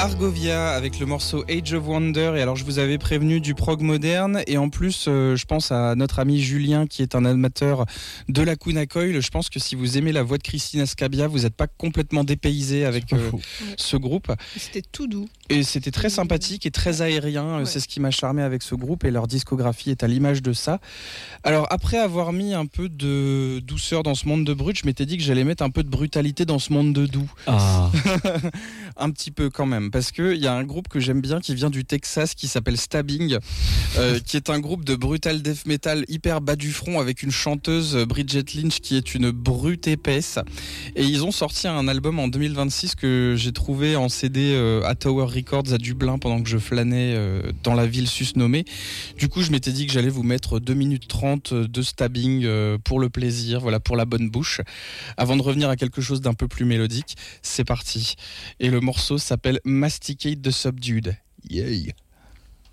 Argovia avec le morceau Age of Wonder. Et alors je vous avais prévenu du prog moderne et en plus je pense à notre ami Julien qui est un amateur de la Kuna Coil. Je pense que si vous aimez la voix de Christina Scabia, vous n'êtes pas complètement dépaysé avec ce groupe. C'était tout doux. Et c'était très sympathique et très aérien. Ouais. C'est ce qui m'a charmé avec ce groupe et leur discographie est à l'image de ça. Alors après avoir mis un peu de douceur dans ce monde de brut, je m'étais dit que j'allais mettre un peu de brutalité dans ce monde de doux. Ah. Un petit peu quand même, parce qu'il y a un groupe que j'aime bien qui vient du Texas qui s'appelle Stabbing, qui est un groupe de brutal death metal hyper bas du front avec une chanteuse Bridget Lynch qui est une brute épaisse. Et ils ont sorti un album en 2026 que j'ai trouvé en CD à Tower Records à Dublin pendant que je flânais dans la ville susnommée. Du coup, je m'étais dit que j'allais vous mettre 2 minutes 30 de Stabbing pour le plaisir, voilà, pour la bonne bouche. Avant de revenir à quelque chose d'un peu plus mélodique, c'est parti. Et le morceau s'appelle Masticate the Subdued. Yeah.